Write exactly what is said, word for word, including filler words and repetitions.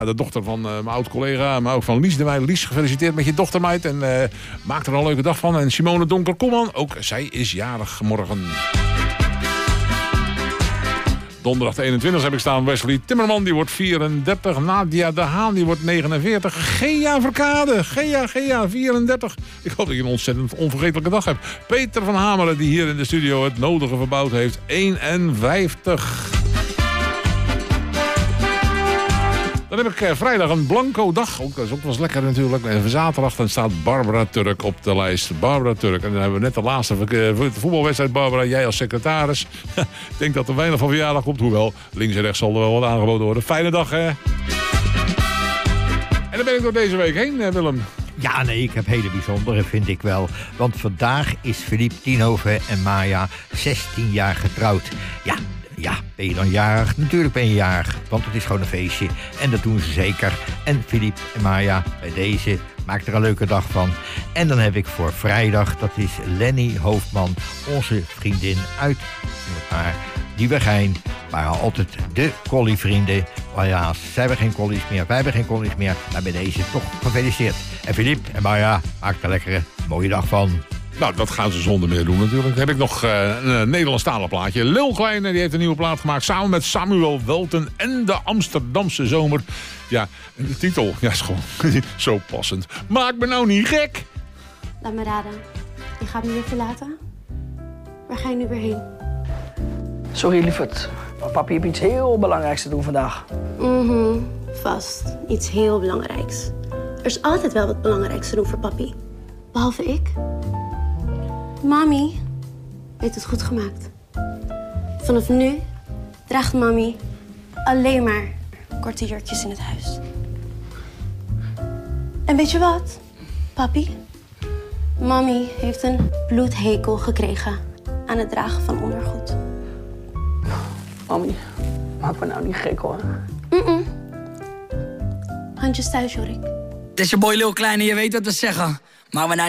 De dochter van uh, mijn oud-collega, maar ook van Lies de Meij. Lies, gefeliciteerd met je dochter, meid. En uh, maak er een leuke dag van. En Simone Donker-Komman, ook zij is jarig morgen. Donderdag de eenentwintigste heb ik staan Wesley Timmerman, die wordt vierendertig. Nadia de Haan, die wordt negenenveertig. Gea Verkade, Gea, Gea, vierendertig. Ik hoop dat je een ontzettend onvergetelijke dag hebt. Peter van Hamelen, die hier in de studio het nodige verbouwd heeft, eenenvijftig. Dan heb ik eh, vrijdag een blanco dag. Ook, dat is ook wel eens lekker natuurlijk. En zaterdag dan staat Barbara Turk op de lijst. Barbara Turk. En dan hebben we net de laatste uh, voetbalwedstrijd. Barbara, jij als secretaris. Ik denk dat er weinig van verjaardag komt. Hoewel, links en rechts zal er wel wat aangeboden worden. Fijne dag, hè? En dan ben ik door deze week heen, Willem. Ja, nee, ik heb hele bijzondere, vind ik wel. Want vandaag is Philippe Tienhoven en Maya zestien jaar getrouwd. Ja, ja, ben je dan jarig? Natuurlijk ben je jarig, want het is gewoon een feestje. En dat doen ze zeker. En Philippe en Maya, bij deze, maak er een leuke dag van. En dan heb ik voor vrijdag, dat is Lenny Hoofdman, onze vriendin uit haar Nieuwegein. Waren altijd de collievrienden. Maar ja, zij hebben geen collies meer, wij hebben geen collies meer. Maar bij deze toch gefeliciteerd. En Philippe en Maya, maak er lekker een mooie dag van. Nou, dat gaan ze zonder meer doen natuurlijk. Dan heb ik nog uh, een Nederlandstalig plaatje. Lil Kleine, die heeft een nieuwe plaat gemaakt. Samen met Samuel Welten en de Amsterdamse Zomer. Ja, en de titel, ja, is gewoon zo passend. Maak me nou niet gek. Laat me raden. Je gaat me weer verlaten? Waar ga je nu weer heen? Sorry, lieverd. Maar papi heeft iets heel belangrijks te doen vandaag. Mhm, vast. Iets heel belangrijks. Er is altijd wel wat belangrijks te doen voor papi. Behalve ik. Mami heeft het goed gemaakt. Vanaf nu draagt mami alleen maar korte jurkjes in het huis. En weet je wat, papi? Mami heeft een bloedhekel gekregen aan het dragen van ondergoed. Mami, maak me nou niet gek, hoor. Mm-mm. Handjes thuis, Jorik. Het is je boy Lil Kleine, je weet wat we zeggen. Maar we nou